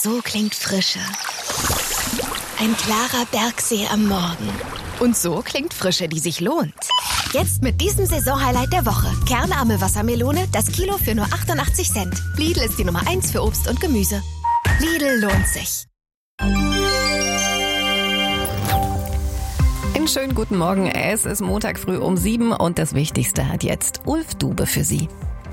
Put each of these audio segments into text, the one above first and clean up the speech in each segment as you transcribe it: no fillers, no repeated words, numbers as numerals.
So klingt Frische. Ein klarer Bergsee am Morgen. Und so klingt Frische, die sich lohnt. Jetzt mit diesem Saisonhighlight der Woche. Kernarme Wassermelone, das Kilo für nur 88 Cent. Lidl ist die Nummer 1 für Obst und Gemüse. Lidl lohnt sich. Einen schönen guten Morgen. Es ist Montag früh um 7 und das Wichtigste hat jetzt Ulf Dube für Sie.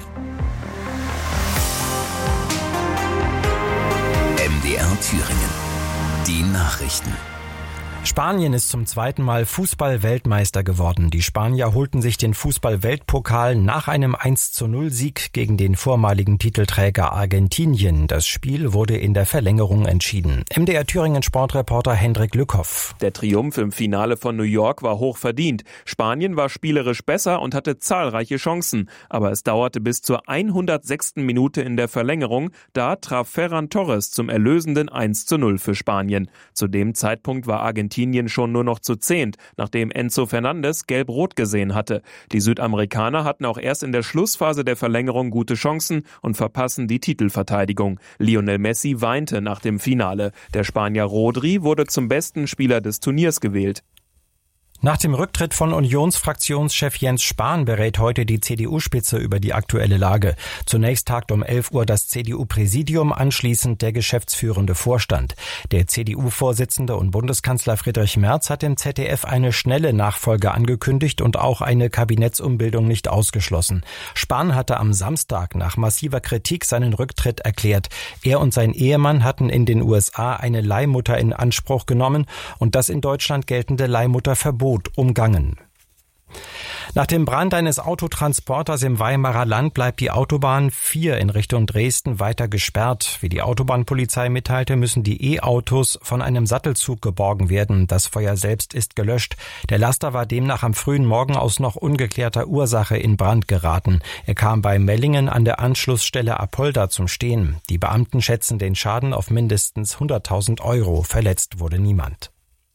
MDR Thüringen. Die Nachrichten. Spanien ist zum zweiten Mal Fußball-Weltmeister geworden. Die Spanier holten sich den Fußball-Weltpokal nach einem 1:0-Sieg gegen den vormaligen Titelträger Argentinien. Das Spiel wurde in der Verlängerung entschieden. MDR Thüringen Sportreporter Hendrik Lückhoff. Der Triumph im Finale von New York war hoch verdient. Spanien war spielerisch besser und hatte zahlreiche Chancen. Aber es dauerte bis zur 106. Minute in der Verlängerung. Da traf Ferran Torres zum erlösenden 1:0 für Spanien. Zu dem Zeitpunkt war Argentinien schon nur noch zu 10, nachdem Enzo Fernandes gelb-rot gesehen hatte. Die Südamerikaner hatten auch erst in der Schlussphase der Verlängerung gute Chancen und verpassen die Titelverteidigung. Lionel Messi weinte nach dem Finale. Der Spanier Rodri wurde zum besten Spieler des Turniers gewählt. Nach dem Rücktritt von Unionsfraktionschef Jens Spahn berät heute die CDU-Spitze über die aktuelle Lage. Zunächst tagt um 11 Uhr das CDU-Präsidium, anschließend der geschäftsführende Vorstand. Der CDU-Vorsitzende und Bundeskanzler Friedrich Merz hat im ZDF eine schnelle Nachfolge angekündigt und auch eine Kabinettsumbildung nicht ausgeschlossen. Spahn hatte am Samstag nach massiver Kritik seinen Rücktritt erklärt. Er und sein Ehemann hatten in den USA eine Leihmutter in Anspruch genommen und das in Deutschland geltende Leihmutterverbot umgangen. Nach dem Brand eines Autotransporters im Weimarer Land bleibt die Autobahn 4 in Richtung Dresden weiter gesperrt. Wie die Autobahnpolizei mitteilte, müssen die E-Autos von einem Sattelzug geborgen werden. Das Feuer selbst ist gelöscht. Der Laster war demnach am frühen Morgen aus noch ungeklärter Ursache in Brand geraten. Er kam bei Mellingen an der Anschlussstelle Apolda zum Stehen. Die Beamten schätzen den Schaden auf mindestens 100.000 Euro. Verletzt wurde niemand.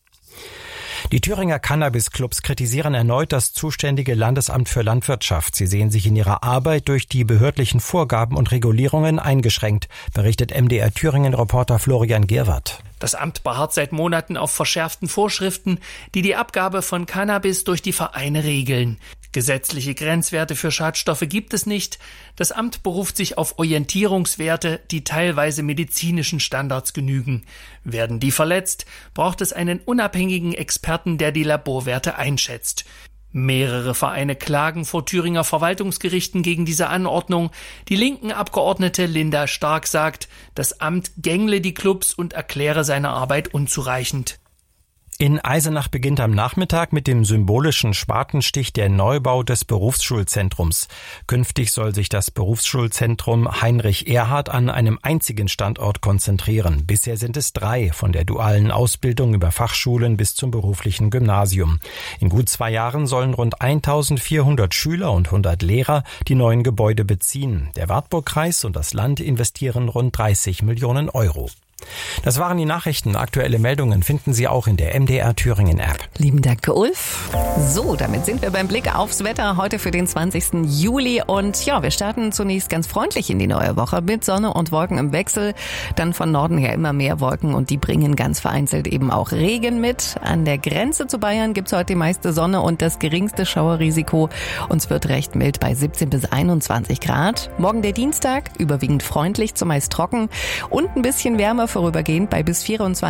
Die Thüringer Cannabis-Clubs kritisieren erneut das zuständige Landesamt für Landwirtschaft. Sie sehen sich in ihrer Arbeit durch die behördlichen Vorgaben und Regulierungen eingeschränkt, berichtet MDR Thüringen-Reporter Florian Gerwart. Das Amt beharrt seit Monaten auf verschärften Vorschriften, die die Abgabe von Cannabis durch die Vereine regeln. Gesetzliche Grenzwerte für Schadstoffe gibt es nicht. Das Amt beruft sich auf Orientierungswerte, die teilweise medizinischen Standards genügen. Werden die verletzt, braucht es einen unabhängigen Experten, der die Laborwerte einschätzt. Mehrere Vereine klagen vor Thüringer Verwaltungsgerichten gegen diese Anordnung. Die linken Abgeordnete Linda Stark sagt, das Amt gängle die Clubs und erkläre seine Arbeit unzureichend. In Eisenach beginnt am Nachmittag mit dem symbolischen Spatenstich der Neubau des Berufsschulzentrums. Künftig soll sich das Berufsschulzentrum Heinrich Erhard an einem einzigen Standort konzentrieren. Bisher sind es 3, von der dualen Ausbildung über Fachschulen bis zum beruflichen Gymnasium. In gut 2 Jahren sollen rund 1.400 Schüler und 100 Lehrer die neuen Gebäude beziehen. Der Wartburgkreis und das Land investieren rund 30 Millionen Euro. Das waren die Nachrichten. Aktuelle Meldungen finden Sie auch in der MDR Thüringen App. Lieben Dank, Ulf. So, damit sind wir beim Blick aufs Wetter heute für den 20. Juli. Und ja, wir starten zunächst ganz freundlich in die neue Woche mit Sonne und Wolken im Wechsel. Dann von Norden her immer mehr Wolken und die bringen ganz vereinzelt eben auch Regen mit. An der Grenze zu Bayern gibt's heute die meiste Sonne und das geringste Schauerrisiko. Uns wird recht mild bei 17 bis 21 Grad. Morgen der Dienstag, überwiegend freundlich, zumeist trocken und ein bisschen wärmer vorübergehend bei bis 24